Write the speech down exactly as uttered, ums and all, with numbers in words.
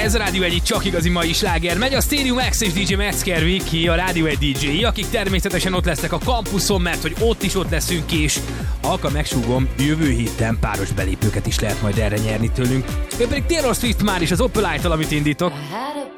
Ez a Rádió egy csak igazi mai sláger. Megy a Stadium X és dé dzsé Metzger Viki, a Rádió egy dé dzséi, akik természetesen ott lesznek a kampuszon, mert hogy ott is ott leszünk, és halkan megsúgom, jövő héten páros belépőket is lehet majd erre nyerni tőlünk. Ő pedig Taylor Swift már is az Opelite-tal, amit indítok.